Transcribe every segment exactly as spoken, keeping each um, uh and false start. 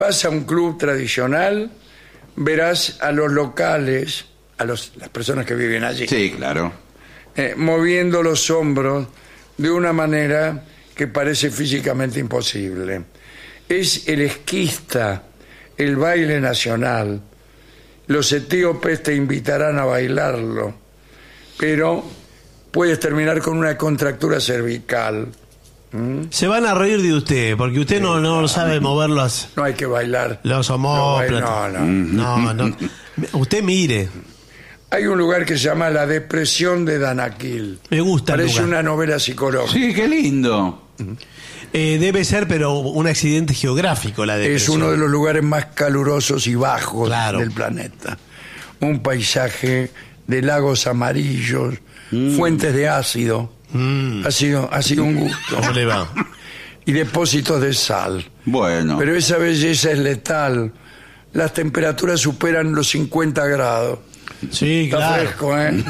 Vas a un club tradicional, verás a los locales, a los, las personas que viven allí, Sí, claro. eh, moviendo los hombros de una manera que parece físicamente imposible. Es el esquista, el baile nacional. Los etíopes te invitarán a bailarlo, pero puedes terminar con una contractura cervical. ¿Mm? Se van a reír de usted, porque usted no, no sabe mover los, No hay que bailar. los No, homóplatos. no, no. No, no. Usted mire. Hay un lugar que se llama La Depresión de Danakil. Me gusta el Parece lugar. una novela psicológica. Sí, qué lindo. Eh, debe ser, pero un accidente geográfico la Es depresión. uno de los lugares más calurosos y bajos Claro. del planeta. Un paisaje de lagos amarillos, fuentes de ácido. Mm, Ha sido, ha sido un gusto. ¿Cómo le va? Y depósitos de sal. Bueno. Pero esa belleza es letal. Las temperaturas superan los cincuenta grados. Sí, Está claro. fresco, ¿eh?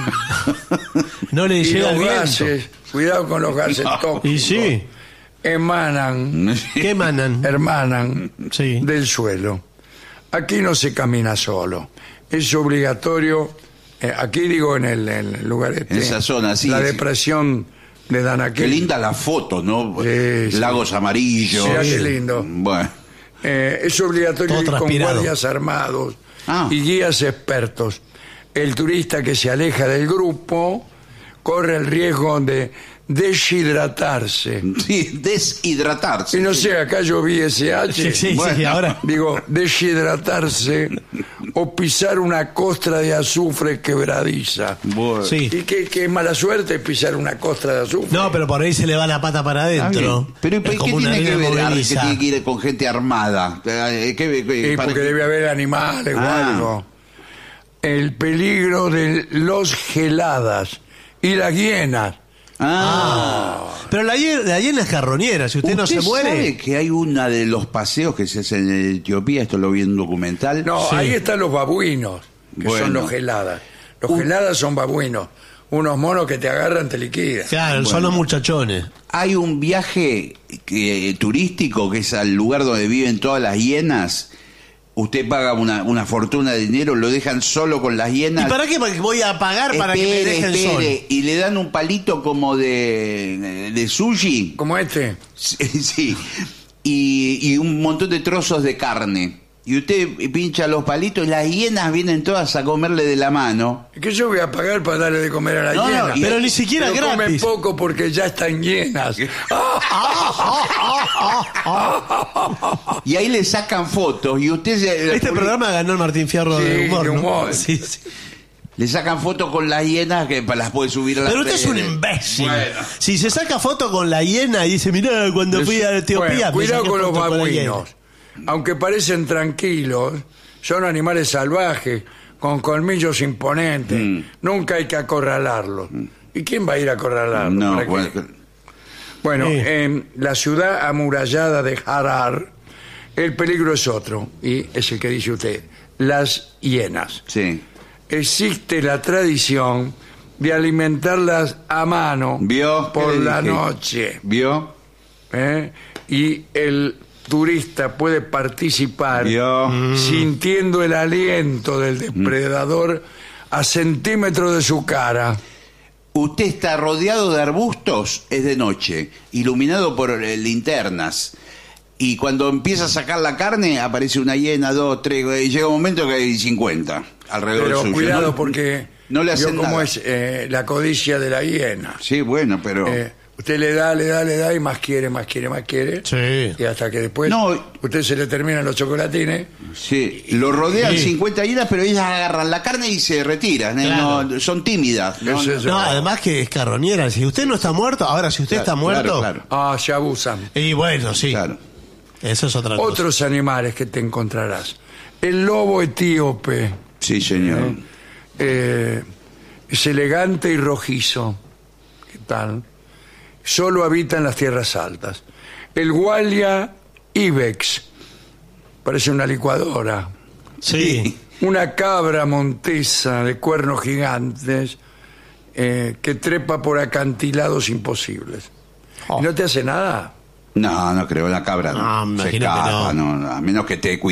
No le Y llega el los viento. gases, cuidado con los gases tóxicos. Y sí, Emanan, ¿qué emanan? hermanan Sí. del suelo. Aquí no se camina solo. Es obligatorio, eh, aquí digo en el, en el lugar este, En esa zona, sí, la sí. depresión de Danakil. Qué linda la foto, ¿no? Sí, sí. Lagos amarillos. Sí, qué lindo. Bueno. Eh, es obligatorio Todo ir con transpirado. guardias armados Ah. y guías expertos. El turista que se aleja del grupo corre el riesgo de deshidratarse. Sí, deshidratarse. Y no sé, acá yo vi ese H. Sí, sí, Bueno. sí, ahora. Digo, deshidratarse o pisar una costra de azufre quebradiza. Bueno. Sí. Y qué, qué mala suerte pisar una costra de azufre. No, pero por ahí se le va la pata para Está adentro. bien. Pero ¿y Es ¿qué como una tiene que arena ver Ar- que movediza. tiene que ir con gente armada? Eh, ¿qué- qué- Sí, para porque qué? debe haber animales o Ah. algo. El peligro de los geladas y las hienas. Ah. Pero la, hie- la hiena es carroñera, si usted, no se muere. ¿Sabe que hay una de los paseos que se hacen en Etiopía? Esto lo vi en un documental. No, Sí. ahí están los babuinos, que Bueno. son los geladas. Los Uh. geladas son babuinos. Unos monos que te agarran, te liquidan. Claro, son Bueno. los muchachones. Hay un viaje que, turístico que es al lugar donde viven todas las hienas. Usted paga una, una fortuna de dinero, lo dejan solo con las ¿Y hienas. para qué voy a pagar para que me Espere, deje el sol? espere, y le dan un palito como de, de sushi. Como este. Sí, sí. Y, y un montón de trozos de carne. Y usted pincha los palitos y las hienas vienen todas a comerle de la mano. Que yo voy a pagar para darle de comer a la No, no, hiena. y- Pero ni siquiera Pero comen gratis. poco porque ya están llenas. Y ahí le sacan fotos y usted se- Este programa ganó el Martín Fierro Sí, de humor, de ¿no? humor. Sí, sí. le sacan fotos con las hienas que pa- las puede subir a las Pero usted es un redes. imbécil. Bueno. Si se saca foto con la hiena y dice, mirá, cuando fui a Etiopía... Bueno, me cuidado saqué con los foto la hiena". babuinos. Aunque parecen tranquilos, son animales salvajes, con colmillos imponentes. Mm. Nunca hay que acorralarlos. ¿Y quién va a ir a acorralarlos? No, ¿Para qué? bueno, Bueno, Sí. en la ciudad amurallada de Harar, el peligro es otro, y es el que dice usted, las hienas. sí. Existe la tradición de alimentarlas a mano ¿Vio? por ¿Qué le la dije? noche. ¿Vio? ¿eh? Y el turista puede participar ¿Vio? sintiendo el aliento del depredador a centímetros de su cara. Usted está rodeado de arbustos, es de noche, iluminado por eh, linternas. Y cuando empieza a sacar la carne, aparece una hiena, dos, tres, y llega un momento que hay cincuenta alrededor Pero suyo. cuidado ¿no? porque no le vio hacen cómo nada. es eh, la codicia de la hiena. Sí, bueno, pero... Eh, usted le da, le da, le da y más quiere, más quiere, más quiere. Sí. Y hasta que después No. usted se le terminan los chocolatines. Sí, lo rodean Sí. cincuenta hienas, pero ellas agarran la carne y se retiran. ¿eh? Claro. No, son tímidas. ¿no? Eso es- No, además que es carroñera. Si usted no está muerto, ahora si usted Claro, está muerto... claro, Ah, se abusan. Y bueno, sí. Claro. Eso es otra cosa. Otros animales que te encontrarás. El lobo etíope. Sí, señor. eh, es elegante y rojizo. ¿Qué tal? Solo habita en las tierras altas. El Gualia ibex. Parece una licuadora. Sí. Una cabra montesa de cuernos gigantes eh, que trepa por acantilados imposibles. Oh. ¿Y no te hace nada? No, no creo, la cabra no. No, se imagino que escapa, no. no, a menos que te